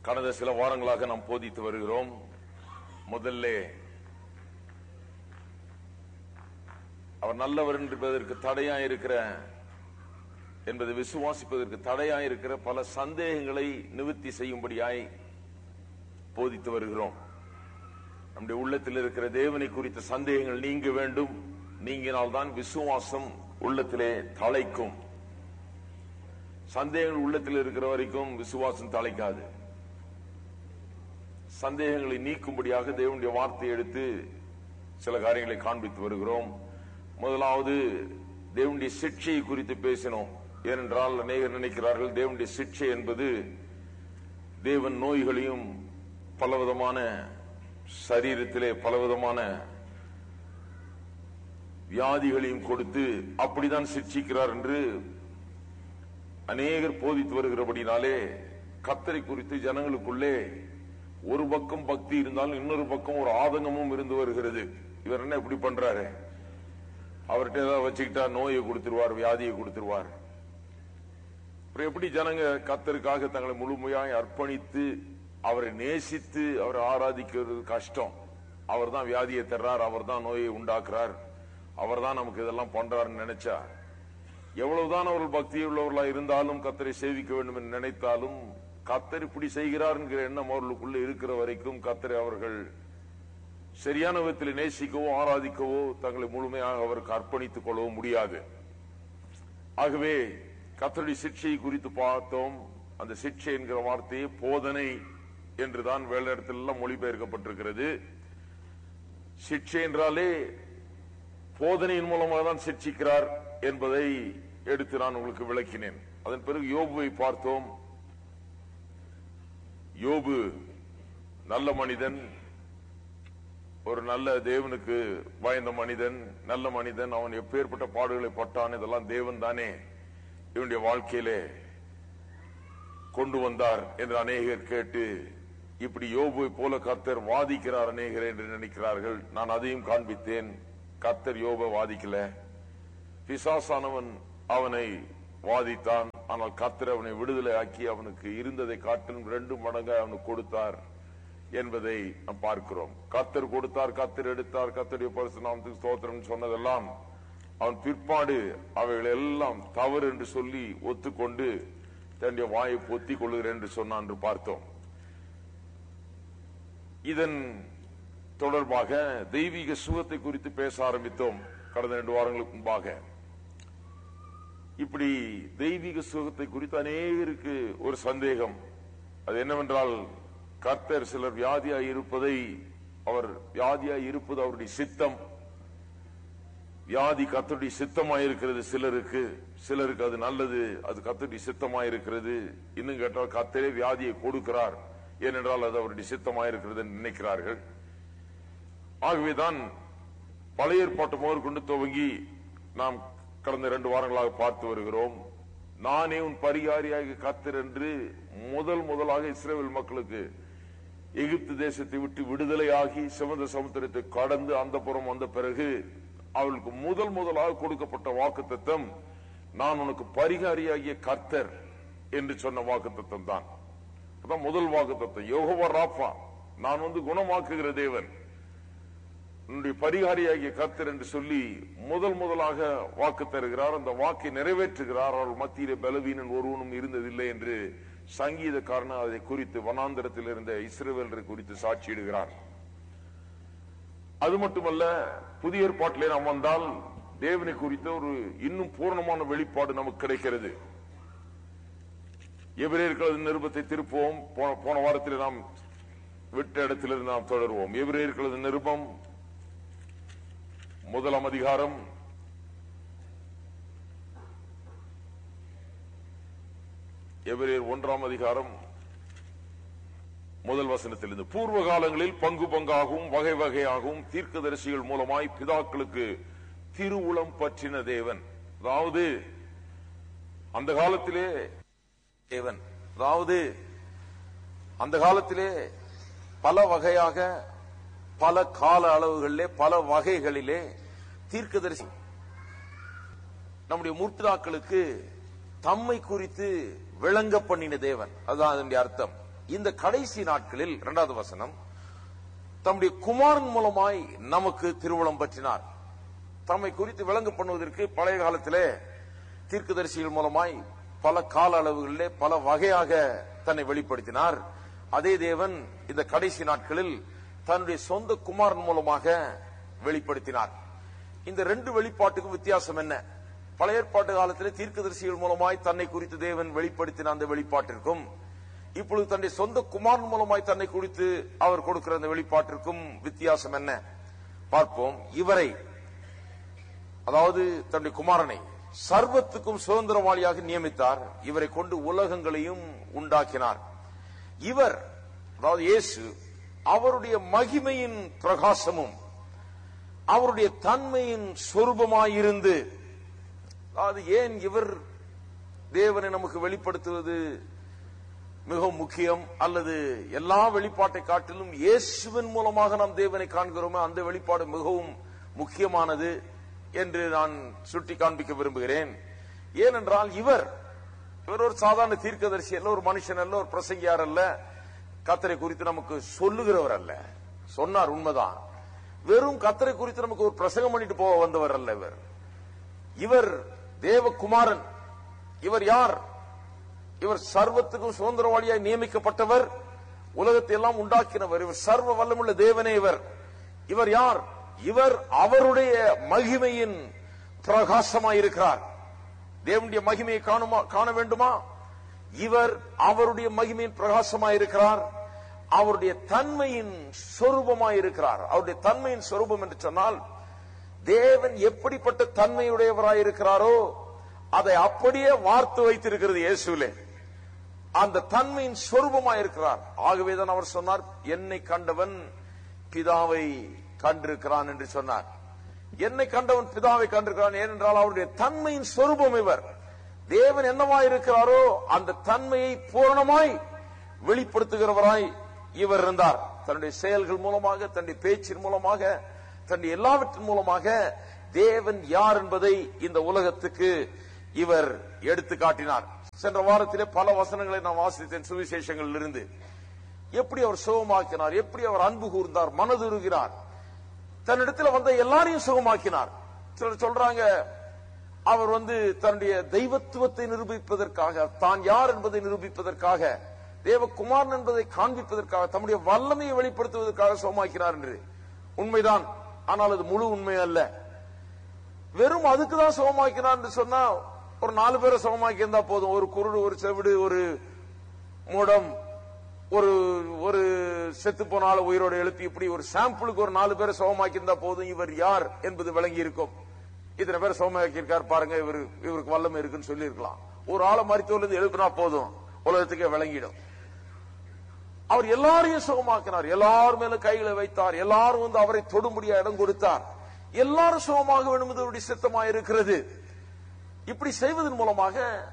கடந்த சில வாரங்களாக நாம் போதித்து வருகிறோம். முதல்ல அவர் நல்லவர் என்பதற்கு தடையாயிருக்கிற என்பதை விசுவாசிப்பதற்கு தடையாயிருக்கிற பல சந்தேகங்களை நிவர்த்தி செய்யும்படியாய் போதித்து வருகிறோம். நம்முடைய உள்ளத்தில் இருக்கிற தேவனை குறித்த சந்தேகங்கள் நீங்க வேண்டும். நீங்கினால்தான் விசுவாசம் உள்ளத்திலே தழைக்கும். சந்தேகங்கள் உள்ளத்தில் இருக்கிற வரைக்கும் விசுவாசம் தழைக்காது. சந்தேகங்களை நீக்கும்படியாக தேவனுடைய வார்த்தையை எடுத்து சில காரியங்களை காண்பித்து வருகிறோம். முதலாவது தேவனுடைய சிட்சையை குறித்து பேசினோம். ஏனென்றால் அநேகர் நினைக்கிறார்கள் தேவனுடைய சிட்சை என்பது தேவன் நோய்களையும் பலவிதமான சரீரத்திலே பலவிதமான வியாதிகளையும் கொடுத்து அப்படிதான் சிட்சிக்கிறார் என்று அநேகர் போதித்து வருகிறபடினாலே கர்த்தரை குறித்து ஜனங்களுக்குள்ளே ஒரு பக்கம் பக்தி இருந்தாலும் இன்னொரு பக்கம் ஒரு ஆதங்கமும் இருந்து வருகிறது. இவர் என்ன இப்படி பண்றாரு, அவர்கிட்ட ஏதாவது வச்சுக்கிட்டா நோயை கொடுத்துருவார், வியாதியை கொடுத்துருவார். எப்படி ஜனங்க கர்த்தருக்காக தங்களை முழுமையாய் அர்ப்பணித்து அவரை நேசித்து அவரை ஆராதிக்கிறது கஷ்டம். அவர் தான் வியாதியை தர்றார், அவர் தான் நோயை உண்டாக்குறார், அவர் தான் நமக்கு இதெல்லாம் பண்றாருன்னு நினைச்சா, எவ்வளவுதான் அவர்கள் பக்தி உள்ளவர்களா இருந்தாலும் கர்த்தரை சேவிக்க வேண்டும் என்று நினைத்தாலும் கர்த்தர் இப்படி செய்கிறார் என்கிற எண்ணம் அவர்களுக்குள்ள இருக்கிற வரைக்கும் கர்த்தரை அவர்கள் சரியான விதத்தில் நேசிக்கவோ ஆராதிக்கவோ தங்களை முழுமையாக அவருக்கு அர்ப்பணித்துக் கொள்ளவும் முடியாது. ஆகவே கர்த்தருடைய சிட்சையை குறித்து பார்த்தோம். அந்த சிட்சை என்கிற வார்த்தையை போதனை என்றுதான் வேலை இடத்திலெல்லாம் மொழிபெயர்க்கப்பட்டிருக்கிறது. சிட்சை என்றாலே போதனையின் மூலமாக தான் சிட்சிக்கிறார் என்பதை எடுத்து நான் உங்களுக்கு விளக்கினேன். அதன் பிறகு யோபுவை பார்த்தோம். யோபு நல்ல மனிதன், ஒரு நல்ல தேவனுக்கு பயந்த மனிதன், நல்ல மனிதன். அவன் எப்பேற்பட்ட பாடுகளை பட்டான், இதெல்லாம் தேவன் தானே இவனுடைய வாழ்க்கையிலே கொண்டு வந்தார் என்று அநேகர் கேட்டு இப்படி யோபுவை போல கர்த்தர் வாதிக்கிறார் அநேகர் என்று நினைக்கிறார்கள். நான் அதையும் காண்பித்தேன். கர்த்தர் யோபை வாதிக்கல, பிசாசானவன் அவனை வாதித்தான். ஆனால் கர்த்தர் அவனை விடுதலை ஆக்கி அவனுக்கு இருந்ததை காட்டிலும் 2 மடங்கு அவனுக்கு கொடுத்தார் என்பதை நாம் பார்க்கிறோம். கர்த்தர் கொடுத்தார், கர்த்தர் எடுத்தார், கர்த்தருடைய பரிசுத்த நாமத்துக்கு ஸ்தோத்திரம் சொன்னதெல்லாம் அவன் பிற்பாடு அவைகள் எல்லாம் தவறு என்று சொல்லி ஒத்துக்கொண்டு தன்னுடைய வாயை பொத்திக் கொள்கிறேன் என்று சொன்னான் என்று பார்த்தோம். இதன் தொடர்பாக தெய்வீக சுகத்தை குறித்து பேச ஆரம்பித்தோம் கடந்த 2 வாரங்களுக்கு முன்பாக. இப்படி தெய்வீக சுகத்தை குறித்து அநேகருக்கு ஒரு சந்தேகம். அது என்னவென்றால், கர்த்தர் சிலர் வியாதியாய் இருப்பதை, அவர் வியாதியாய் இருப்பது அவருடைய சித்தம். வியாதி கர்த்தருடைய சித்தமாயிருக்கிறது சிலருக்கு, சிலருக்கு அது நல்லது, அது கர்த்தருடைய சித்தமாயிருக்கிறது. இன்னும் கேட்டால் கர்த்தரே வியாதியை கொடுக்கிறார், ஏனென்றால் அது அவருடைய சித்தமாயிருக்கிறது என்று நினைக்கிறார்கள். ஆகவேதான் பழைய ஏற்பாட்டு முதற்கொண்டு துவங்கி நாம் கடந்த 2 வாரங்களாக பார்த்து வருகிறோம். நானே உன் பரிகாரியாக கர்த்தர் என்று முதலாக இஸ்ரவேல் மக்களுக்கு எகிப்து தேசத்தை விட்டு விடுதலையாகி சிவந்த சமுத்திரத்தை கடந்து அந்த புறம் வந்த பிறகு அவளுக்கு முதலாக கொடுக்கப்பட்ட வாக்குத்தத்தம், நான் உனக்கு பரிகாரியாகிய கர்த்தர் என்று சொன்ன வாக்குத்தத்தம் தான். அதான் முதல் வாக்குத்தத்தம். யெகோவா ராஃபா, நான் குணமாக்குகிற தேவன், உன்னுடைய பரிகாரியாகிய கர்த்தர் என்று சொல்லி முதலாக வாக்கு தருகிறார். அந்த வாக்கை நிறைவேற்றுகிறார். அவர்கள் மத்தியிலே பலவீனன் ஒருவனும் இருந்ததில்லை என்று சங்கீதக்காரன் அதை குறித்து வனாந்தரத்தில் இருந்த இஸ்ரவேலரை குறித்து சாட்சியிடுகிறார். அது மட்டுமல்ல, புதிய ஏற்பாட்டிலே நாம் வந்தால் தேவனை குறித்த ஒரு இன்னும் பூர்ணமான வெளிப்பாடு நமக்கு கிடைக்கிறது. எபிரேயர்கள் நிருபத்தை திருப்புவோம். போன வாரத்தில் நாம் விட்ட இடத்திலிருந்து நாம் தொடருவோம். எபிரேயர்கள் நிருபம் 1 அதிகாரம் 1 அதிகாரம் 1 வசனத்திலிருந்து, பூர்வ காலங்களில் பங்கு பங்காகவும் வகை வகையாகவும் தீர்க்கதரிசிகள் மூலமாய் பிதாக்களுக்கு திருவுளம் பற்றின தேவன். அதாவது அந்த காலத்திலே தேவன், அதாவது அந்த காலத்திலே பல வகையாக பல கால அளவுகளிலே பல வகைகளிலே தீர்க்கதரிசி நம்முடைய முற்பிதாக்களுக்கு தம்மை குறித்து விளங்க பண்ணின தேவன். அதுதான் அதனுடைய அர்த்தம். இந்த கடைசி நாட்களில் 2வது வசனம், தம்முடைய குமாரன் மூலமாய் நமக்கு திருவுளம் பற்றினார். தம்மை குறித்து விளங்க பண்ணுவதற்கு பழைய காலத்திலே தீர்க்கதரிசிகள் மூலமாய் பல கால அளவுகளிலே பல வகையாக தன்னை வெளிப்படுத்தினார். அதே தேவன் இந்த கடைசி நாட்களில் தன்னுடைய சொந்த குமாரன் மூலமாக வெளிப்படுத்தினார். இந்த 2 வெளிப்பாட்டுக்கும் வித்தியாசம் என்ன? பழைய ஏற்பாட்டு காலத்திலே தீர்க்கதரிசிகள் மூலமாய் தன்னை குறித்து தேவன் வெளிப்படுத்தின அந்த வெளிப்பாட்டிற்கும், இப்பொழுது தன்னுடைய சொந்த குமாரன் மூலமாய் தன்னை குறித்து அவர் கொடுக்கிற அந்த வெளிப்பாட்டிற்கும் வித்தியாசம் என்ன பார்ப்போம். இவரை, அதாவது தன்னுடைய குமாரனை சர்வத்துக்கும் சுதந்திரவாளியாக நியமித்தார். இவரை கொண்டு உலகங்களையும் உண்டாக்கினார். இவர், அதாவது இயேசு, அவருடைய மகிமையின் பிரகாசமும் அவருடைய தன்மையின் சொரூபமாயிருந்து, அதாவது ஏன் இவர் தேவனை நமக்கு வெளிப்படுத்துவது மிகவும் முக்கியம், அல்லது எல்லா வெளிப்பாட்டை காட்டிலும் இயேசுவின் மூலமாக நாம் தேவனை காண்கிறோமோ அந்த வெளிப்பாடு மிகவும் முக்கியமானது என்று நான் சுட்டி காண்பிக்க விரும்புகிறேன். ஏனென்றால் இவர் ஒரு சாதாரண தீர்க்கதரிசி அல்ல, ஒரு மனுஷன் அல்ல, ஒரு பிரசங்கியார் அல்ல, கர்த்தரை குறித்து நமக்கு சொல்லுகிறவர் அல்ல. சொன்னார், உண்மைதான். வெறும் கர்த்தரை குறித்து நமக்கு ஒரு பிரசங்கம் பண்ணிட்டு போக வந்தவர் அல்ல இவர். இவர் தேவகுமாரன். இவர் யார்? இவர் சர்வத்துக்கும் சுதந்திரவாளியாய் நியமிக்கப்பட்டவர், உலகத்தை எல்லாம் உண்டாக்கினவர். இவர் சர்வ வல்லமுள்ள தேவனே. இவர் யார்? இவர் அவருடைய மகிமையின் பிரகாசமாயிருக்கிறார். தேவனுடைய மகிமையை காண வேண்டுமா? இவர் அவருடைய மகிமையின் பிரகாசமாயிருக்கிறார். அவருடைய தன்மையின் சொரூபமாயிருக்கிறார். அவருடைய தன்மையின் சொரூபம் என்று சொன்னால், தேவன் எப்படிப்பட்ட தன்மையுடையவராயிருக்கிறாரோ அதை அப்படியே வார்த்து வைத்திருக்கிறது இயேசுவிலே. அந்த தன்மையின் சொரூபமாயிருக்கிறார். ஆகவேதான் அவர் சொன்னார், என்னை கண்டவன் பிதாவை கண்டிருக்கிறான் என்று சொன்னார். என்னை கண்டவன் பிதாவை கண்டிருக்கிறான். ஏனென்றால் அவருடைய தன்மையின் சொரூபம் இவர். தேவன் என்னவாயிருக்கிறாரோ அந்த தன்மையை பூரணமாய் வெளிப்படுத்துகிறவராய் இவர் இருந்தார். தன்னுடைய செயல்கள் மூலமாக, தன்னுடைய பேச்சின் மூலமாக, தன்னுடைய எல்லாவற்றின் மூலமாக தேவன் யார் என்பதை இந்த உலகத்துக்கு இவர் எடுத்து காட்டினார். சென்ற வாரத்திலே பல வசனங்களை நான் வாசித்தேன் சுவிசேஷங்களில் இருந்து. எப்படி அவர் சுகமாக்கினார், எப்படி அவர் அன்பு கூர்ந்தார், மனதுருகிறார், தன்னிடத்தில் வந்த எல்லாரையும் சுகமாக்கினார். சிலர் சொல்றாங்க, அவர் தன்னுடைய தெய்வத்துவத்தை நிரூபிப்பதற்காக, தான் யார் என்பதை நிரூபிப்பதற்காக, தேவகுமாரன் என்பதை காண்பிப்பதற்காக, தம்முடைய வல்லமையை வெளிப்படுத்துவதற்காக சுகமாக்கினார் என்று. உண்மைதான், ஆனால் அது முழு உண்மை அல்ல. வெறும் அதுக்குதான் சுகமாக்கினார் என்று சொன்னா ஒரு 4 பேரை சுகமாக்கி இருந்தா போதும். ஒரு குருடு, ஒரு செவிடு, ஒரு மூடம், ஒரு செத்து போனால உயிரோடு எழுப்பி, இப்படி ஒரு சாம்பிளுக்கு ஒரு 4 பேரை சுகமாக்கி இருந்தா போதும். இவர் யார் என்பது விளங்கி இருக்கும். இத்தனை பேர் சுகமாக்கி இருக்கார் பாருங்க, இவருக்கு வல்லமை இருக்குன்னு சொல்லி இருக்கலாம். ஒரு ஆளை மருத்துவ எழுப்பினா போதும், உலகத்துக்கே விளங்கிடும். அவர் எல்லாரையும் சுகமாக்கினார். எல்லாரும் மேல கைகளை வைத்தார். எல்லாரும் அவரை தொடும்படியா இடம் கொடுத்தார். எல்லாரும் சுகமாக வேண்டும் என்பது சித்தமாயிருக்கிறது. இப்படி செய்வதன் மூலமாக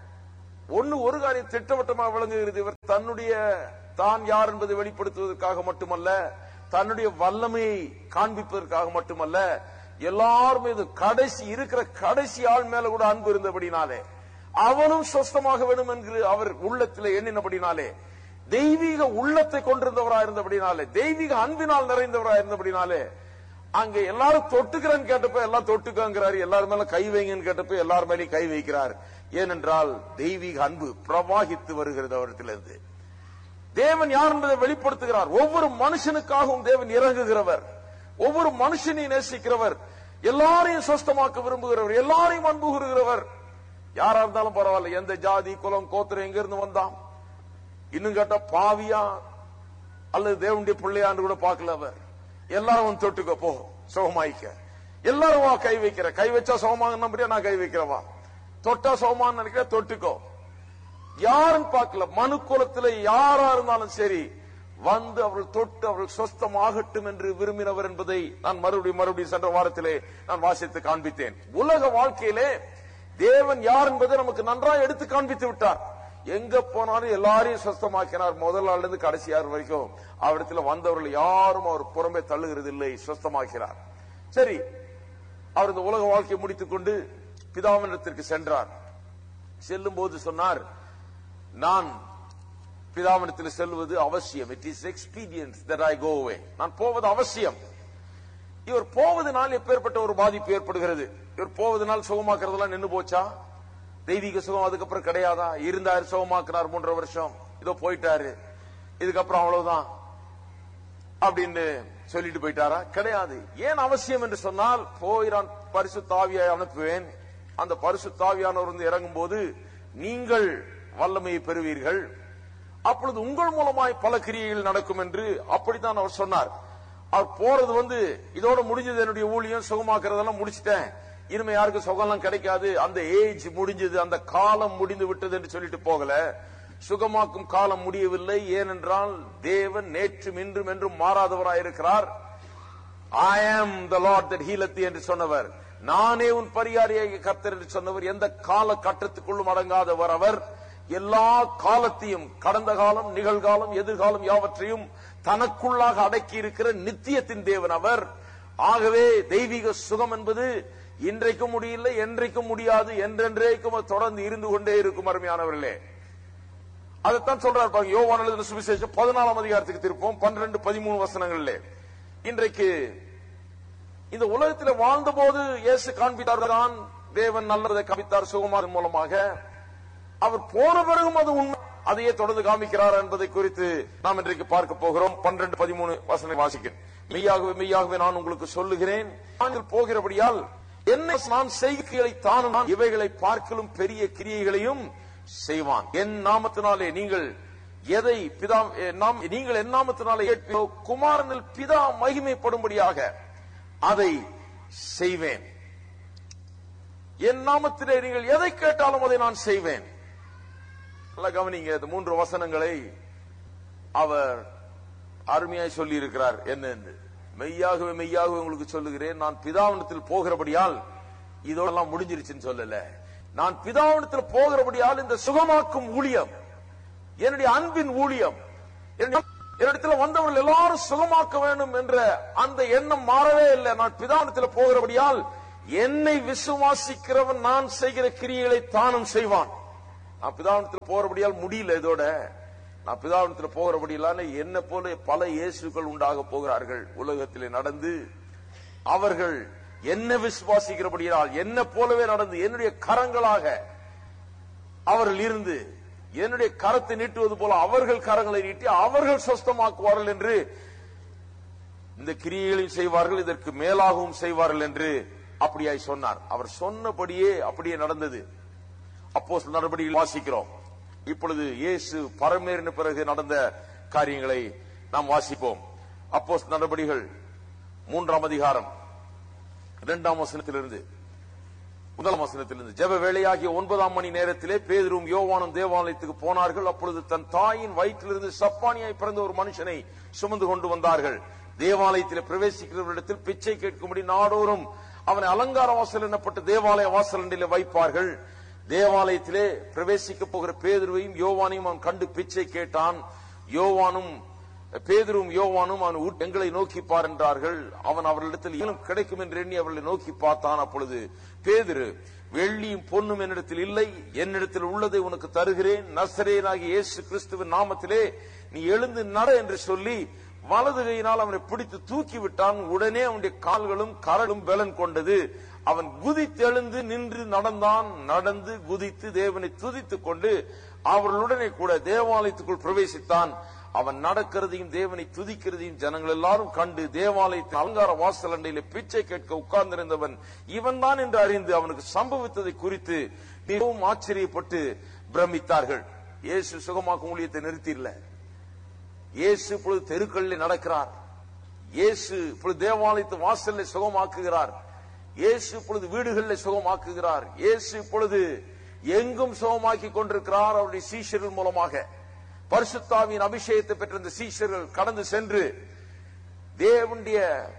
ஒரு காரியம் திட்டவட்டமாக விளங்குகிறது. இவர் தான் யார் என்பதை வெளிப்படுத்துவதற்காக மட்டுமல்ல, தன்னுடைய வல்லமையை காண்பிப்பதற்காக மட்டுமல்ல, எல்லார் மீது கடைசி ஆள் மேல கூட அன்பு இருந்தபடினாலே, அவனும் சொஸ்தமாக வேண்டும் என்று அவர் உள்ளத்திலே எண்ணினபடினாலே, தெய்வீக உள்ளத்தை கொண்டிருந்தவராக இருந்தபடினாலே, தெய்வீக அன்பினால் நிறைந்தவராக இருந்தபடினாலே, அங்க எல்லாரும் தொட்டுக்கிறேன்னு கேட்டப்ப எல்லாம் தொட்டுக்கிறாரு, எல்லாரும் மேல கை வைங்கன்னு கேட்டப்ப எல்லாரும் மேலேயும் கை வைக்கிறார். ஏனென்றால் தெய்வீக அன்பு பிரவாகித்து வருகிறது அவரிடத்திலிருந்து. தேவன் யார் என்பதை வெளிப்படுத்துகிறார். ஒவ்வொரு மனுஷனுக்காகவும் தேவன் இறங்குகிறவர், ஒவ்வொரு மனுஷனையும் நேசிக்கிறவர், எல்லாரையும் சொஸ்தமாக்க விரும்புகிறவர், எல்லாரையும் அன்பு கூறுகிறவர். யாரா இருந்தாலும் பரவாயில்ல, எந்த ஜாதி குலம் கோத்திரம் எங்க இருந்து வந்தான், இன்னும் கேட்டா பாவியா அல்லது தேவனுடைய பிள்ளையான்னு கூட பார்க்கல அவர். எல்லாரும் தொட்டுக்க போ, சுகமாய்க்க. எல்லாரும் கை வைக்கிற, கை வச்சா சுகமாக நம்புறியா, நான் கை வைக்கிறவா, தொட்டா சுகமான்னு நினைக்கிற, தொட்டுக்கோ. யாரும் பார்க்கல, மனு குலத்தில் யாரா இருந்தாலும் சரி அவர்கள் தொட்டு அவர்கள் சொஸ்தமாகட்டும் என்று விரும்பினவர் என்பதை நான் மறுபடியும் சென்ற வாரத்திலே நான் வாசித்து காண்பித்தேன். உலக வாழ்க்கையிலே தேவன் யார் என்பதை நமக்கு நன்றாக எடுத்து காண்பித்து விட்டார். எங்க போனாலும் எல்லாரையும் சொஸ்தமாக்கினார். முதல் நாள்ல இருந்து கடைசி யார் வரைக்கும் அவரிடத்துல வந்தவர்கள் யாரும் அவர் புறம்பே தள்ளுகிறது இல்லை, சொஸ்தமாக்கிறார். சரி, அவர் இந்த உலக வாழ்க்கையை முடித்துக் கொண்டு பிதாவினிடத்திற்கு சென்றார். செல்லும் போது சொன்னார், நான் பிதாவினிடத்தில் செல்வது அவசியம். It is experience that I கோ அவே. நான் போவது அவசியம். இவர் போவதனால் எப்பேற்பட்ட ஒரு பாதிப்பு ஏற்படுகிறது? இவர் போவதனால் சுகமாக்குறதெல்லாம் நின்று போச்சா? தெய்வீக சுகம் அதுக்கப்புறம் கிடையாதா? இருந்தாரு, சுகமாக்குறார் 3 வருஷம், இதோ போயிட்டாரு, இதுக்கப்புறம் அவ்வளவுதான் அப்படின்னு சொல்லிட்டு போயிட்டாரா? கிடையாது. ஏன் அவசியம் என்று சொன்னால், போய் நான் பரிசுத்த ஆவியை அனுப்புவேன், அந்த பரிசுத்த ஆவியானவர் வந்து இறங்கும் போது நீங்கள் வல்லமையை பெறுவீர்கள், அப்பொழுது உங்கள் மூலமாய் பல கிரியைகள் நடக்கும் என்று அப்படித்தான் அவர் சொன்னார். அவர் போறது வந்து இதோட முடிஞ்சது, என்னுடைய ஊழியம் சுகமாக்குறதெல்லாம் முடிச்சிட்டேன், இனிமே யாருக்கும் சுகம்லாம் கிடைக்காது, அந்த ஏஜ் முடிஞ்சது, அந்த காலம் முடிந்து விட்டது என்று சொல்லிட்டு போகல. சுகமாக்கும் காலம் முடியவில்லை. ஏனென்றால் தேவன் நேற்றும் இன்றும் என்றும் மாறாதவராயிருக்கிறார். I am the Lord that healeth thee என்று சொன்னவர், நானே உன் பரிகாரியாகிய கர்த்தர் என்று சொன்னவர், எந்த கால கட்டத்துக்குள்ளும் அடங்காதவர் அவர். எல்லா காலத்தையும், கடந்த காலம், நிகழ்காலம், எதிர்காலம் யாவற்றையும் தனக்குள்ளாக அடக்கி இருக்கிற நித்தியத்தின் தேவன் அவர். ஆகவே தெய்வீக சுகம் என்பது இன்றைக்கும் முடியல, என்றைக்கும் முடியாது, என்றென்றைக்கும் தொடர்ந்து இருந்து கொண்டே இருக்கும். அருமையானவர்களே, அதைத்தான் சொல்றார். யோவான் எழுதின சுவிசேஷம் 14ஆம் அதிகாரத்துக்கு திருப்போம், 12-13 வசனங்களிலே. இன்றைக்கு இந்த உலகத்தில் வாழ்ந்த போது இயேசு காண்பித்தார், தேவன் நல்லதை காண்பித்தார் சுகமார் மூலமாக. அவர் போன பிறகும் அது உண்மை, அதையே தொடர்ந்து காமிக்கிறார் என்பதை குறித்து நாம் இன்றைக்கு பார்க்க போகிறோம். 12-13 வசனம் வாசிக்கிறேன். மெய்யாகவே மெய்யாகவே நான் உங்களுக்கு சொல்லுகிறேன், நாங்கள் போகிறபடியால் என்ன நான் செய்கைகளை தானும் இவைகளை பார்க்கலும் பெரிய கிரியைகளையும் செய்வான். என் நாமத்தினாலே நீங்கள் எதை நீங்கள் என் நாமத்தினாலே கேட்பீரோ, குமாரனில் பிதா மகிமைப்படும்படியாக அதை செய்வேன். என் நாமத்திலே நீங்கள் எதை கேட்டாலும் அதை நான் செய்வேன். நல்லா கவனிங்க, இந்த 3 வசனங்களை அவர் அருமையாய் சொல்லி இருக்கிறார். என்ன? மெய்யாகவே மெய்யாகவே உங்களுக்கு சொல்லுகிறேன், நான் பிதாவினிடத்தில் போகிறபடியால் இதோடெல்லாம் முடிஞ்சிருச்சுன்னு சொல்லல. நான் பிதாவினிடத்தில் போகிறபடியால் இந்த சுகமாக்கும் ஊழியம், என்னுடைய அன்பின் ஊழியம், என்னிடத்தில் வந்தவர்கள் எல்லாரும் சுகமாக்க வேண்டும் என்ற அந்த எண்ணம் மாறவே இல்லை. நான் பிதாவினிடத்தில் போகிறபடியால் என்னை விசுவாசிக்கிறவன் நான் செய்கிற கிரியைகளை தானும் செய்வான். நான் பிதாவினிடத்தில் போகிறபடியால் முடியல, இதோட நான் பிதாவினிடத்தில் போகிறபடியால் என்ன போல பல இயேசுக்கள் உண்டாக போகிறார்கள் உலகத்திலே நடந்து. அவர்கள் என்ன விசுவாசிக்கிறபடியால் என்ன போலவே நடந்து என்னுடைய கரங்களாக அவர்கள் இருந்து என்னுடைய கரத்தை நீட்டுவது போல அவர்கள் கரங்களை நீட்டி அவர்கள் சொஸ்தமாக்குவார்கள் என்று இந்த கிரியைகளையும் செய்வார்கள், இதற்கு மேலாகவும் செய்வார்கள் என்று அப்படியாய் சொன்னார். அவர் சொன்னபடியே அப்படியே நடந்தது. அப்போஸ்தலர் நடபடியில் வாசிக்கிறோம். இப்பொழுது இயேசு பரமேறின பிறகு நடந்த காரியங்களை நாம் வாசிப்போம். அப்போஸ்தலர் நடபடிகள் 3ஆம் அதிகாரம் 2ஆம் வசனத்திலிருந்து 1ஆம் வசனத்திலிருந்து. ஜெப வேளையாகிய 9ஆம் மணி நேரத்திலே பேதுரும் யோவானும் தேவாலயத்துக்கு போனார்கள். அப்பொழுது தன் தாயின் வயிற்றிலிருந்து சப்பானியாய் பிறந்த ஒரு மனுஷனை சுமந்து கொண்டு வந்தார்கள். தேவாலயத்தில் பிரவேசிக்கிறவரிடத்தில் பிச்சை கேட்கும்படி நாடோறும் அவனை அலங்கார வாசல் என்னப்பட்ட தேவாலய வாசல் வைப்பார்கள். தேவாலயத்திலே பிரவேசிக்க போகிற பேதுருவையும் யோவானையும் அவன் கண்டு பிச்சை கேட்டான். பேதுரும் யோவானும் அவன் எங்களை நோக்கி பார் என்றார்கள். அவன் அவர்களிடத்தில் ஏனும் கிடைக்கும் என்று எண்ணி அவர்களை நோக்கி பார்த்தான். அப்பொழுது பேதுரு, வெள்ளியும் பொன்னும் என்னிடத்தில் இல்லை, என்னிடத்தில் உள்ளதை உனக்கு தருகிறேன், நசரேயனாகிய இயேசு கிறிஸ்துவின் நாமத்திலே நீ எழுந்து நட என்று சொல்லி வலது கையினால் அவனை பிடித்து தூக்கி விட்டான். உடனே அவனுடைய கால்களும் கரடும் பலன் கொண்டது. அவன் குதித்தெழுந்து நின்று நடந்தான். நடந்து குதித்து தேவனை துதித்துக் கொண்டு அவர்களுடனே கூட தேவாலயத்துக்குள் பிரவேசித்தான். அவன் நடக்கிறதையும் தேவனை துதிக்கிறதையும் ஜனங்கள் எல்லாரும் கண்டு தேவாலயத்தின் அலங்கார வாசல் அண்டையிலே பிச்சை கேட்க உட்கார்ந்திருந்தவன் இவன் தான் என்று அறிந்து அவனுக்கு சம்பவித்ததை குறித்து மிகவும் ஆச்சரியப்பட்டு பிரமித்தார்கள். இயேசு சுகமாக்கும் ஊழியத்தை நிறுத்திடல. இயேசு இப்பொழுது தெருக்களில் நடக்கிறார். இயேசு இப்பொழுது தேவாலயத்து வாசலில் சுகமாக்குகிறார். இயேசு இப்பொழுது வீடுகளில் சுகமாக்குகிறார். இயேசு இப்பொழுது எங்கும் சுகமாக்கி கொண்டிருக்கிறார். அவருடைய சீஷர்கள் மூலமாக பரிசுத்தாவியின் அபிஷேகத்தை பெற்ற இந்த சீஷர்கள் கடந்து சென்று தேவனுடைய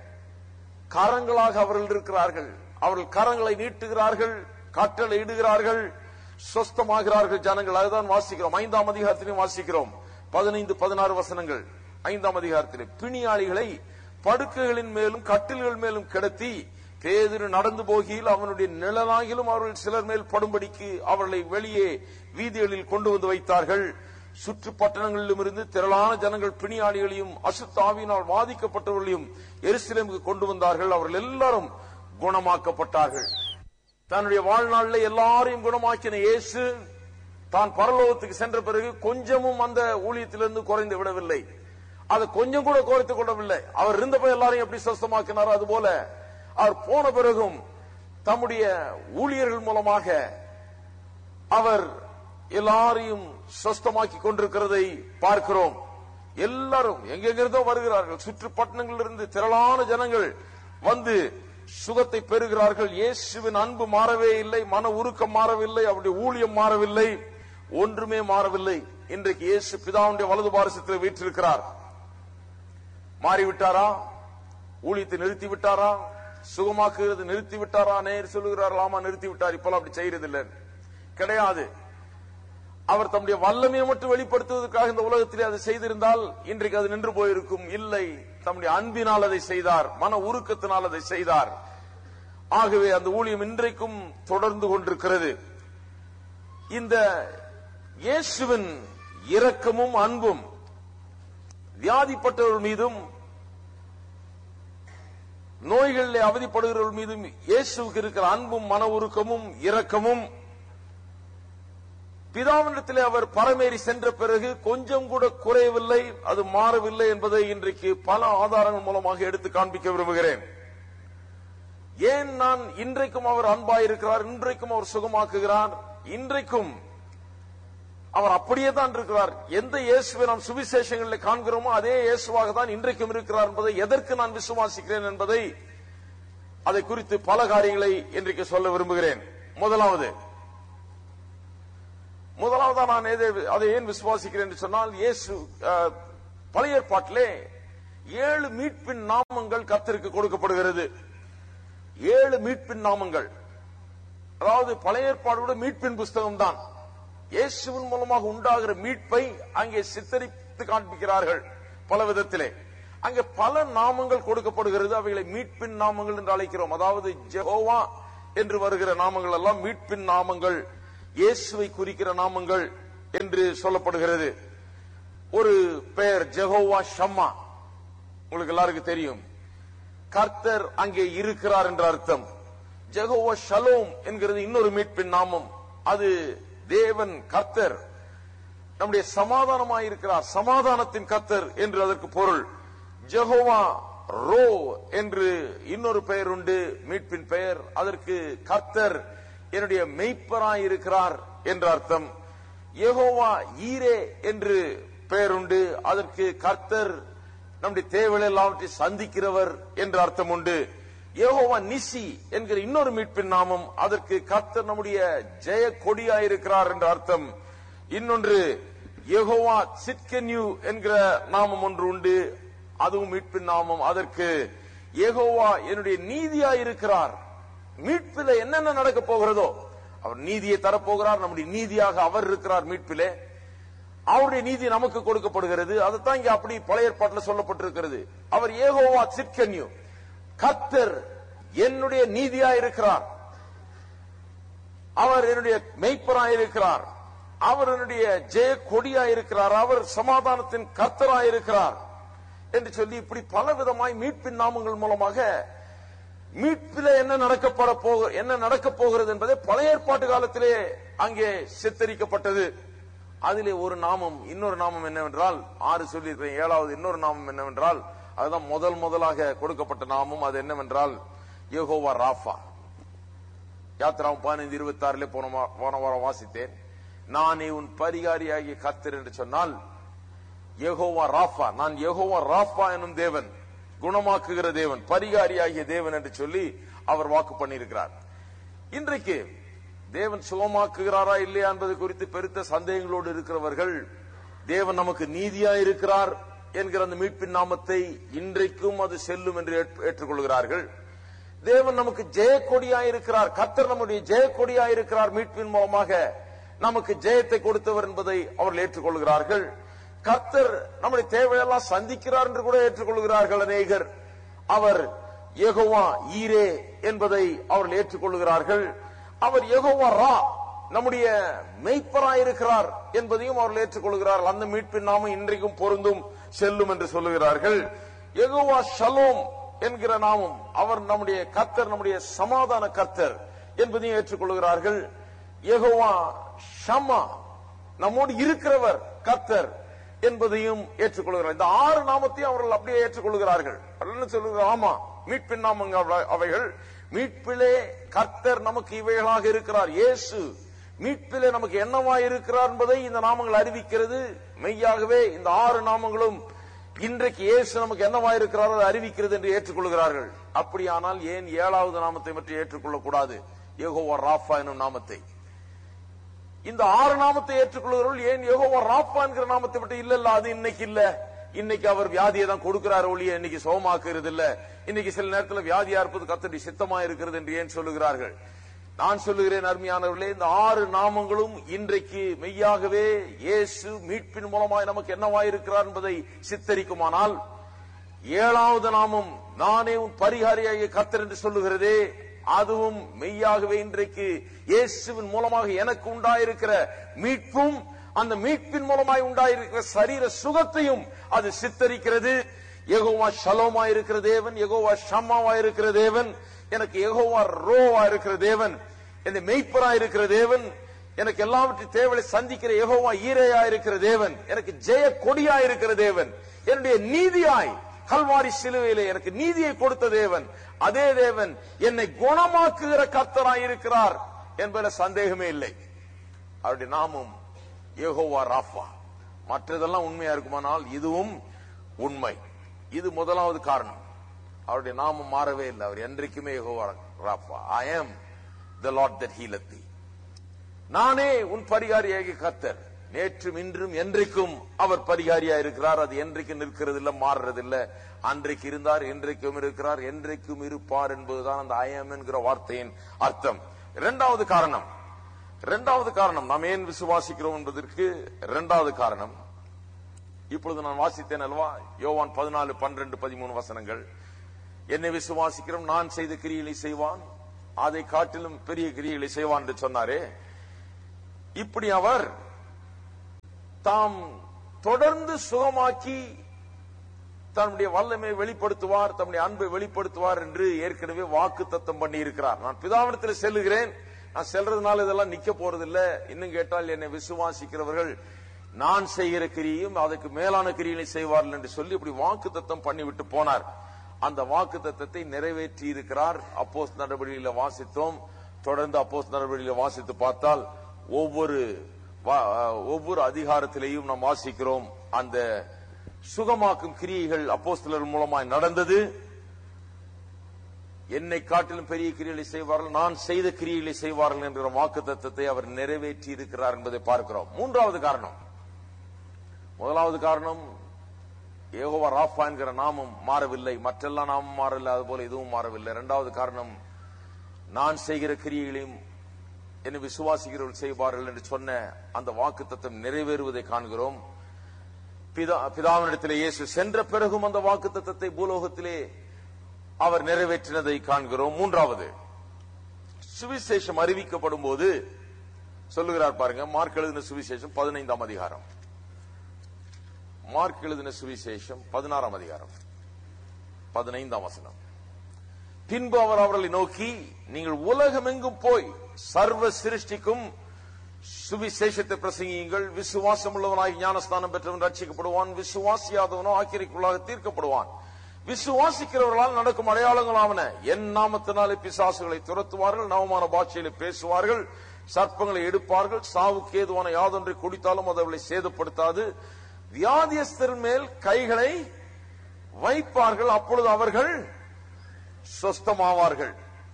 கரங்களாக அவர்கள் இருக்கிறார்கள். அவர்கள் கரங்களை நீட்டுகிறார்கள், கட்டளை இடுகிறார்கள், சொஸ்தமாகிறார்கள் ஜனங்கள். அதுதான் வாசிக்கிறோம். 5ஆம் அதிகாரத்திலையும் வாசிக்கிறோம். 15-16 வசனங்கள் 5ஆம் அதிகாரத்தில். பிணியாளிகளை படுக்கைகளின் மேலும் கட்டில்கள் மேலும் கிடத்தி பேதுரு நடந்து போகையில் அவனுடைய நிழலாகிலும் அவர்கள் சிலர் மேல் படும்படிக்கு அவர்களை வெளியே வீதிகளில் கொண்டு வந்து வைத்தார்கள். சுற்று பட்டணங்களிலும் இருந்து திரளான ஜனங்கள் பிணியாளிகளையும் அசுத்தாவியினால் பாதிக்கப்பட்டவர்களையும் எருசலேமுக்கு கொண்டு வந்தார்கள். அவர்கள் எல்லாரும் குணமாக்கப்பட்டார்கள். தன்னுடைய வாழ்நாளில் எல்லாரையும் குணமாக்கின இயேசு தான் பரலோகத்துக்கு சென்ற பிறகு கொஞ்சமும் அந்த ஊழியத்திலிருந்து குறைந்து விடவில்லை. அதை கொஞ்சம் கூட குறைத்துக் கொள்ளவில்லை. அவர் இருந்தப்ப எல்லாரையும் எப்படி சுத்தமாக்கினாரோ அதுபோல அவர் போன பிறகும் தம்முடைய ஊழியர்கள் மூலமாக அவர் எல்லாரையும் சுத்தமாக்கி கொண்டிருக்கிறதை பார்க்கிறோம். எல்லாரும் எங்கெங்கிருந்தோ வருகிறார்கள். சுற்று பட்டணங்களிலிருந்து திரளான ஜனங்கள் வந்து சுகத்தை பெறுகிறார்கள். இயேசுவின் அன்பு மாறவே இல்லை, மன உருக்கம் மாறவில்லை, அவருடைய ஊழியம் மாறவில்லை, ஒன்றுமே மாறவில்லை. இன்றைக்கு இயேசு பிதாவுடைய வலது பாரசத்தில் வீற்றிருக்கிறார். மாறிவிட்டாரா? ஊழியத்தை நிறுத்தி விட்டாரா? சுகமாக்குகிறது நிறுத்தி விட்டாரா? நேர் சொல்லுகிறார்கள், ஆமா நிறுத்தி விட்டார், இப்பெல்லாம் அப்படி செய்யறதில்லை. கிடையாது. அவர் தம்முடைய வல்லமையை மட்டும் வெளிப்படுத்துவதற்காக இந்த உலகத்திலே அதை செய்திருந்தால் இன்றைக்கு அது நின்று போயிருக்கும். இல்லை, தம்முடைய அன்பினால் அதை செய்தார், மன உருக்கத்தினால் அதை செய்தார். ஆகவே அந்த ஊழியம் இன்றைக்கும் தொடர்ந்து கொண்டிருக்கிறது. இந்த இயேசுவின் இரக்கமும் அன்பும் வியாதிப்பட்டவர்கள் மீதும் நோய்களில் அவதிப்படுகிறவர்கள் மீதும் இயேசுவுக்கு இருக்கிற அன்பும் மன உருக்கமும் இரக்கமும் பிதாவினிடத்திலே அவர் பரமேறி சென்ற பிறகு கொஞ்சம் கூட குறையவில்லை, அது மாறவில்லை என்பதை இன்றைக்கு பல ஆதாரங்கள் மூலமாக எடுத்து காண்பிக்க விரும்புகிறேன். ஏன் நான் இன்றைக்கும் அவர் அன்பாயிருக்கிறார், இன்றைக்கும் அவர் சுகமாக்குகிறார், இன்றைக்கும் அவர் அப்படியே தான் இருக்கிறார். எந்த இயேசுவை நாம் சுவிசேஷங்களில் காண்கிறோமோ அதே இயேசுவாக தான் இன்றைக்கும் இருக்கிறார் என்பதை எதற்கு நான் விசுவாசிக்கிறேன் என்பதை அதை குறித்து பல காரியங்களை இன்றைக்கு சொல்ல விரும்புகிறேன். முதலாவதா நான் அதை ஏன் விசுவாசிக்கிறேன் என்று சொன்னால், இயேசு பழைய ஏற்பாட்டிலே 7 மீட்பின் நாமங்கள் கர்த்தருக்கு கொடுக்கப்படுகிறது. 7 மீட்பின் நாமங்கள். அதாவது பழைய ஏற்பாடு மீட்பின் புஸ்தகம் தான். இயேசுவின் மூலமாக உண்டாகிற மீட்பை அங்கே சித்தரித்து காண்பிக்கிறார்கள் பல விதத்திலே. அங்கே பல நாமங்கள் கொடுக்கப்படுகிறது. அவைகளை மீட்பின் நாமங்கள் என்று அழைக்கிறோம். அதாவது ஜெகோவா என்று வருகிற நாமங்கள் எல்லாம் மீட்பின் நாமங்கள், இயேசுவை குறிக்கிற நாமங்கள் என்று சொல்லப்படுகிறது. ஒரு பெயர் ஜெகோவா ஷம்மா, உங்களுக்கு எல்லாருக்கும் தெரியும். கர்த்தர் அங்கே இருக்கிறார் என்ற அர்த்தம். ஜெகோவா ஷலோம் என்கிறது இன்னொரு மீட்பின் நாமம். அது தேவன் கர்த்தர் நம்முடைய சமாதானமாயிருக்கிறார், சமாதானத்தின் கர்த்தர் என்று அதற்கு பொருள். ஜெகோவா ரோ என்று இன்னொரு பெயர் உண்டு, மீட்பின் பெயர். அதற்கு கர்த்தர் என்னுடைய மெய்ப்பராயிருக்கிறார் என்ற அர்த்தம். யெகோவா ஈரே என்று பெயர் உண்டு, அதற்கு கர்த்தர் நம்முடைய தேவைகள் எல்லாவற்றை சந்திக்கிறவர் என்ற அர்த்தம் உண்டு. யெகோவா நிசி என்கிற இன்னொரு மீட்பின் நாமம், அதற்கு கர்த்தர் நம்முடைய ஜெய கொடியாயிருக்கிறார் என்ற அர்த்தம். இன்னொன்று யெகோவா சிட்கென்யூ என்கிற நாமம் ஒன்று உண்டு, அதுவும் மீட்பின் நாமம். அதற்கு யெகோவா என்னுடைய நீதியாயிருக்கிறார். மீட்பில என்னென்ன நடக்க போகிறதோ அவர் நீதியை தரப்போகிறார். நம்முடைய நீதியாக அவர் இருக்கிறார். மீட்பிலே அவருடைய நீதி நமக்கு கொடுக்கப்படுகிறது. அதுதான் இங்க அப்படி பழைய ஏற்பாட்டில் சொல்லப்பட்டிருக்கிறது. அவர் யெகோவா சிட்கென்யூ, கர்த்தர் என்னுடைய நீதியாயிருக்கிறார், அவர் என்னுடைய மெய்ப்பராயிருக்கிறார், அவர் என்னுடைய ஜெய கொடியாயிருக்கிறார், அவர் சமாதானத்தின் கர்த்தராயிருக்கிறார் என்று சொல்லி இப்படி பல விதமாய் மீட்பின் நாமங்கள் மூலமாக மீட்பில என்ன நடக்க போகிறது என்பதை பழைய ஏற்பாட்டு காலத்திலே அங்கே சித்தரிக்கப்பட்டது. அதிலே ஒரு நாமம், இன்னொரு நாமம் என்னவென்றால், 6 சொல்லியிருக்கிறேன், 7வது இன்னொரு நாமம் என்னவென்றால், அதுதான் முதலாக கொடுக்கப்பட்ட நாமம். அது என்னவென்றால் யெகோவா ராஃபா. யாத்திராவும் 15:26 போன வாரம் வாசித்தேன். நானே உன் பரிகாரியாகிய கர்த்தர் என்று சொன்னால் யெகோவா ராஃபா, நான் யெகோவா ராஃபா எனும் தேவன், குணமாக்குகிற தேவன், பரிகாரியாகிய தேவன் என்று சொல்லி அவர் வாக்கு பண்ணியிருக்கிறார். இன்றைக்கு தேவன் சுகமாக்குகிறாரா இல்லையா என்பது குறித்து பெருத்த சந்தேகங்களோடு இருக்கிறவர்கள் தேவன் நமக்கு நீதியா இருக்கிறார் என்கிற அந்த மீட்பின் நாமத்தை இன்றைக்கும் அது செல்லும் என்று ஏற்றுக்கொள்கிறார்கள். தேவன் நமக்கு ஜெயக்கொடியாயிருக்கிறார், கர்த்தர் நம்முடைய ஜெயக்கொடியாயிருக்கிறார், மீட்பின் மூலமாக நமக்கு ஜெயத்தை கொடுத்தவர் என்பதை அவர்கள் ஏற்றுக்கொள்கிறார்கள். கர்த்தர் நம்முடைய தேவையெல்லாம் சந்திக்கிறார் என்று கூட ஏற்றுக்கொள்கிறார்கள் அநேகர். அவர் யெகோவா ஈரே என்பதை அவர்கள் ஏற்றுக்கொள்கிறார்கள். அவர் யெகோவா ரா நம்முடைய மெய்ப்பராயிருக்கிறார் என்பதையும் அவர்கள் ஏற்றுக்கொள்கிறார்கள். அந்த மீட்பின் நாமம் இன்றைக்கும் பொருந்தும் செல்லும் என்று சொல்லுகிறார்கள். யெகோவா ஷலோம் என்கிற நாமம், அவர் நம்முடைய கர்த்தர், நம்முடைய சமாதான கர்த்தர் என்பதையும் ஏற்றுக்கொள்கிறார்கள். யெகோவா ஷம்மா, நம்மோடு இருக்கிறவர் கர்த்தர் என்பதையும் ஏற்றுக்கொள்கிறார். இந்த 6 நாமத்தையும் அவர்கள் அப்படியே ஏற்றுக்கொள்கிறார்கள். சொல்லுகிறார், ஆமா, மீட்பின் நாமங்கள் அவைகள். மீட்பிலே கர்த்தர் நமக்கு இவைகளாக இருக்கிறார். இயேசு மீட்பிலே நமக்கு என்னவாய் இருக்கிறார் என்பதை இந்த நாமங்கள் அறிவிக்கிறது. மெய்யாகவே இந்த 6 நாமங்களும் இன்றைக்கு இயேசு நமக்கு என்னவாய் இருக்கிறார் அதை அறிவிக்கிறது என்று ஏற்றுக்கொள்கிறார்கள். அப்படியானால் ஏன் 7வது நாமத்தை பற்றி ஏற்றுக்கொள்ளக்கூடாது? யெகோவா ராஃபா எனும் நாமத்தை. இந்த 6 நாமத்தை ஏற்றுக்கொள்கிறவர்கள் ஏன் யெகோவா ராஃபா என்கிற நாமத்தை பற்றி இல்ல, அது இன்னைக்கு இல்ல. இன்னைக்கு அவர் வியாதியை தான் கொடுக்கிறார் ஒழிய இன்னைக்கு சுகமாக்குறது இல்ல. இன்னைக்கு சில நேரத்தில் வியாதியா இருப்பது கர்த்தருடைய சித்தமா இருக்கிறது என்று ஏன் சொல்லுகிறார்கள்? நான் சொல்லுகிறேன் அருமையானவர்களே, இந்த 6 நாமங்களும் இன்றைக்கு மெய்யாகவே இயேசு மீட்பின் மூலமாய் நமக்கு என்னவாயிருக்கிறார் என்பதை சித்தரிக்குமானால், 7வது நாமம் நானே உன் பரிகாரியாகிய கர்த்தர் என்று சொல்லுகிறதே, அதுவும் மெய்யாகவே இன்றைக்கு இயேசுவின் மூலமாக எனக்கு உண்டாயிருக்கிற மீட்பும் அந்த மீட்பின் மூலமாய் உண்டாயிருக்கிற சரீர சுகத்தையும் அது சித்தரிக்கிறது. யெகோவா ஷலோமா இருக்கிற தேவன், யெகோவா ஷம்மாவா இருக்கிற தேவன், எனக்கு யெகோவா ரோவா இருக்கிற தேவன், இந்த மெய்ப்பரா இருக்கிற தேவன், எனக்கு எல்லாவற்றையும் தேவையை சந்திக்கிற யெகோவா ஈரேயா இருக்கிற தேவன், எனக்கு ஜெய கொடியா இருக்கிற தேவன், என்னுடைய நீதியாய் கல்வாரி சிலுவையிலே எனக்கு நீதியை கொடுத்த தேவன், அதே தேவன் என்னை குணமாக்குகிற கர்த்தராய் இருக்கிறார் என்பதில் சந்தேகமே இல்லை. அவருடைய நாமம் யெகோவா ராஃபா. மற்றதெல்லாம் உண்மையா இருக்குமானால் இதுவும் உண்மை. இது முதலாவது காரணம். அவருடைய நாமம் மாறவே இல்லை. அவர் என்றைக்குமே Jehovah Rafah. I am the Lord that healeth thee. நானே உன் பரிகாரியாகிய கர்த்தர். நேற்றும் இன்றும் என்றைக்கும் அவர் பரிகாரியா இருக்கிறார். அது என்றைக்கும் நிற்கிறது இல்ல, மாறுறது இல்ல. அன்றைக்கு இருந்தார், என்றைக்கும் இருக்கிறார், என்றைக்கும் இருப்பார் என்பதுதான் அந்த I am என்கிற வார்த்தையின் அர்த்தம். இரண்டாவது காரணம் நாம் ஏன் விசுவாசிக்கிறோம் என்பதற்கு இரண்டாவது காரணம், இப்பொழுது நான் வாசித்தேன் அல்லவா, யோவான் 14, 12, 13 வசனங்கள். என்னை விசுவாசிக்கிறோம், நான் செய்த கிரியைகளை செய்வான், அதை காட்டிலும் பெரிய கிரியைகளை செய்வான் என்று சொன்னாரே. இப்படி அவர் தாம் தொடர்ந்து சுகமாக்கி தன்னுடைய வல்லமை வெளிப்படுத்துவார், தன்னுடைய அன்பை வெளிப்படுத்துவார் என்று ஏற்கனவே வாக்குத்தத்தம் பண்ணி இருக்கிறார். நான் பிதாவிடத்தில் செல்லுகிறேன், நான் செல்றதுனால இதெல்லாம் நிக்க போறதில்ல. இன்னும் கேட்டால் என்னை விசுவாசிக்கிறவர்கள் நான் செய்கிற கிரியையும் அதுக்கு மேலான கிரியைகளை செய்வார்கள் என்று சொல்லி இப்படி வாக்குத்தத்தம் பண்ணிவிட்டு போனார். அந்த வாக்குத்தத்தத்தை நிறைவேற்றி இருக்கிறார். அப்போஸ்தலர் நடவடிக்கையில வாசித்தோம். தொடர்ந்து அப்போஸ்தலர் நடவடிக்கையில வாசித்து பார்த்தால் ஒவ்வொரு அதிகாரத்திலேயும் நாம் வாசிக்கிறோம் அந்த சுகமாக்கும் கிரியைகள் அப்போஸ்தலர் மூலமாய் நடந்தது. என்னை காட்டிலும் பெரிய கிரியைகளை செய்வார்கள், நான் செய்த கிரியைகளை செய்வார்கள் என்கிற வாக்குத்தத்தத்தை அவர் நிறைவேற்றி இருக்கிறார் என்பதை பார்க்கிறோம். முதலாவது காரணம் யெகோவா ராஃபா என்கிற நாமம் மாறவில்லை, மற்றெல்லாம் நாமம் மாறவில்லை, அதுபோல இதுவும் மாறவில்லை. இரண்டாவது காரணம், நான் செய்கிற கிரியைகளையும் என்னை விசுவாசிக்கிறவர்கள் செய்வார்கள் என்று சொன்ன அந்த வாக்குத்தத்தம் நிறைவேறுவதை காண்கிறோம். பிதாவினிடத்திலே இயேசு சென்ற பிறகும் அந்த வாக்குத்தத்தத்தை பூலோகத்திலே அவர் நிறைவேற்றினதை காண்கிறோம். மூன்றாவது, சுவிசேஷம் அறிவிக்கப்படும் போது சொல்லுகிறார் பாருங்க, மார்க் எழுதின சுவிசேஷம் 15ஆம் அதிகாரம், மார்க் எழுதின சுவிசேஷம் 16ஆம் அதிகாரம் 15ஆம் வசனம். பின்பு அவர் அவர்களை நோக்கி, நீங்கள் உலகமெங்கும் போய் சர்வ சிருஷ்டிக்கும் சுவிசேஷத்தை பிரசங்கியுங்கள். விசுவாசம் உள்ளவனாய் ஞானஸ்தானம் பெற்றவன் ரட்சிக்கப்படுவான், விசுவாசியாதவனோ ஆக்கிரைக்குள்ளாக தீர்க்கப்படுவான். விசுவாசிக்கிறவர்களால் நடக்கும் அடையாளங்களாவன, என் நாமத்தினாலே பிசாசுகளை துரத்துவார்கள், நவமான பாஷையிலே பேசுவார்கள், சர்ப்பங்களை எடுப்பார்கள், சாவுக்கு ஏதுவான யாதொன்றை குடித்தாலும் அது அவர்களை சேதப்படுத்தாது, வியாதியஸ்தர் மேல் கைகளை வைப்பார்கள், அப்பொழுது அவர்கள் சொஸ்தமாவார்கள்.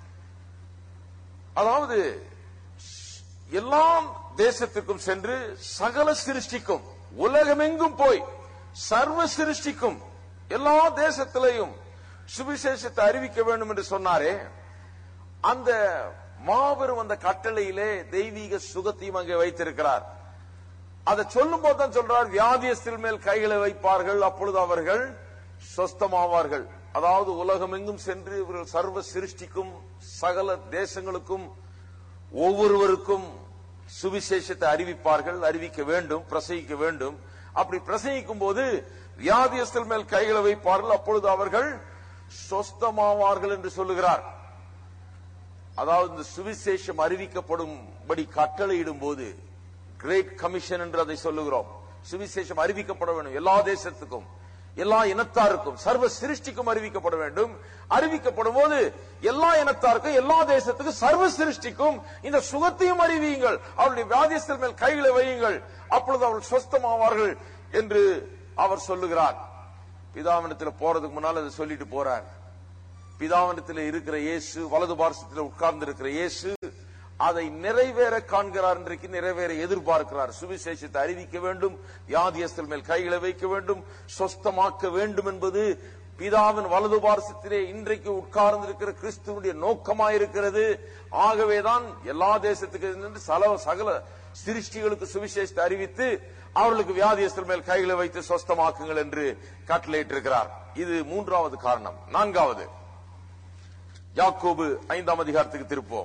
அதாவது எல்லா தேசத்திற்கும் சென்று சகல சிருஷ்டிக்கும், உலகமெங்கும் போய் சர்வ சிருஷ்டிக்கும் எல்லா தேசத்திலையும் சுவிசேஷத்தை அறிவிக்க வேண்டும் என்று சொன்னாரே, அந்த மாபெரும் அந்த கட்டளையிலே தெய்வீக சுகத்தையும் அங்கே வைத்திருக்கிறார். அதை சொல்லும் போது தான் சொல்றார், வியாதியஸ்தர் மேல் கைகளை வைப்பார்கள், அப்பொழுது அவர்கள் சொஸ்தமாவார்கள். அதாவது உலகமெங்கும் சென்று இவர்கள் சர்வ சிருஷ்டிக்கும் சகல தேசங்களுக்கும் ஒவ்வொருவருக்கும் சுவிசேஷத்தை அறிவிப்பார்கள், அறிவிக்க வேண்டும், பிரசங்கிக்க வேண்டும். அப்படி பிரசங்கிக்கும் போது வியாதியஸ்தர் மேல் கைகளை வைப்பார்கள், அப்பொழுது அவர்கள் சொஸ்தமாவார்கள் என்று சொல்லுகிறார். அதாவது இந்த சுவிசேஷம் அறிவிக்கப்படும்படி கட்டளையிடும் போது, கிரேட் கமிஷன் என்று அதை சொல்லுகிறோம். சுவிசேஷம் அறிவிக்கப்பட வேண்டும், எல்லா தேசத்துக்கும், எல்லா இனத்தாருக்கும், சர்வ சிருஷ்டிக்கும் அறிவிக்கப்பட வேண்டும். அறிவிக்கப்படும் போது எல்லா இனத்தாருக்கும், எல்லா தேசத்துக்கும், சர்வ சிருஷ்டிக்கும் இந்த சுகத்தையும் அறிவியுங்கள், அவருடைய வியாதியஸ்தர் மேல் கைகளை வையுங்கள், அப்பொழுது அவர்கள் சொஸ்தமாவார்கள் என்று அவர் சொல்லுகிறார். பிதாவினிடத்தில் போறதுக்கு முன்னால் அதை சொல்லிட்டு போறார். பிதாவினிடத்தில் இருக்கிற இயேசு, வலது பார்சத்தில் உட்கார்ந்து இருக்கிற இயேசு அதை நிறைவேற காண்கிறார், இன்றைக்கு நிறைவேற எதிர்பார்க்கிறார். சுவிசேஷத்தை அறிவிக்க வேண்டும், வியாதியஸ்தர் மேல் கைகளை வைக்க வேண்டும், சொஸ்தமாக்க வேண்டும் என்பது பிதாவின் வலது பார்சத்திலே இன்றைக்கு உட்கார்ந்து இருக்கிற கிறிஸ்துவனுடைய நோக்கமாயிருக்கிறது. ஆகவேதான் எல்லா தேசத்துக்கு சகல சிருஷ்டிகளுக்கு சுவிசேஷத்தை அறிவித்து அவர்களுக்கு வியாதியஸ்தர் மேல் கைகளை வைத்து சொஸ்தமாக்குங்கள் என்று கட்டளையிட்டிருக்கிறார். இது மூன்றாவது காரணம். நான்காவது, யாக்கோபு 5ஆம் அதிகாரத்துக்கு திருப்போம்.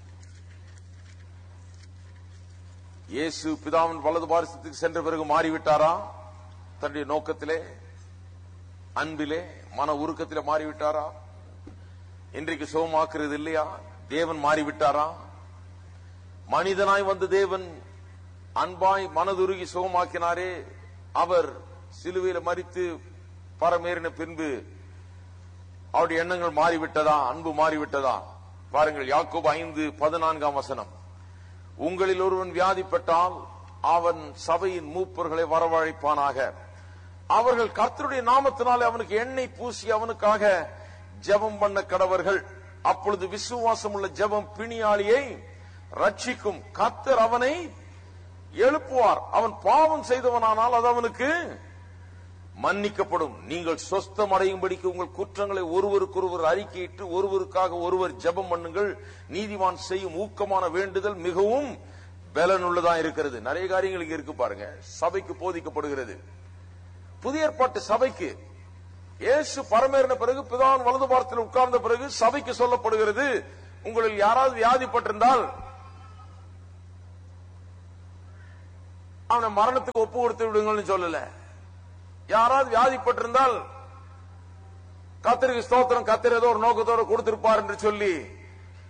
இயேசு பிதாவின் வலது பார்சத்துக்கு சென்ற பிறகு மாறிவிட்டாரா? தன்னுடைய நோக்கத்திலே, அன்பிலே, மன உருக்கத்திலே மாறிவிட்டாரா? இன்றைக்கு சுகமாக்குறது இல்லையா? தேவன் மாறிவிட்டாரா? மனிதனாய் வந்த தேவன் அன்பாய் மனதுருகி சுகமாக்கினாரே, அவர் சிலுவையில் மரித்து பரமேறின பின்பு அவருடைய எண்ணங்கள் மாறிவிட்டதா? அன்பு மாறிவிட்டதா? பாருங்கள், யாக்கோபு 5:14 வசனம். உங்களில் ஒருவன் வியாதிப்பட்டால் அவன் சபையின் மூப்பர்களை வரவழைப்பானாக, அவர்கள் கர்த்தருடைய நாமத்தினாலே அவனுக்கு எண்ணெய் பூசி அவனுக்காக ஜெபம் பண்ண கடவர்கள். அப்பொழுது விசுவாசம் உள்ள ஜெபம் பிணியாளியை ரட்சிக்கும், கர்த்தர் அவனை எழுப்புவார். அவன் பாவம் செய்தவனானால் அது அவனுக்கு மன்னிக்கப்படும். நீங்கள் சொஸ்தம் அடையும்படிக்கு உங்கள் குற்றங்களை ஒருவருக்கொருவர் அறிக்கையிட்டு ஒருவருக்காக ஒருவர் ஜெபம் பண்ணுங்கள். நீதிமான் செய்யும் ஊக்கமான வேண்டுதல் மிகவும் பலனுள்ளதா இருக்கிறது. நிறைய காரியங்கள் இங்க இருக்கு பாருங்க. சபைக்கு போதிக்கப்படுகிறது. புதிய ஏற்பாட்டு சபைக்கு இயேசு பரமேறின பிறகு, பிதாவின் வலது பார்சத்தில் உட்கார்ந்த பிறகு சபைக்கு சொல்லப்படுகிறது, உங்களில் யாராவது வியாதிப்பட்டிருந்தால் அவனை மரணத்துக்கு ஒப்பு கொடுத்து விடுங்கள்னு சொல்லல. யாராவது வியாதிப்பட்டிருந்தால் கர்த்தருக்கு ஸ்தோத்திரம், கர்த்தர் ஏதோ ஒரு நோக்கத்தோடு கொடுத்திருப்பார் என்று சொல்லி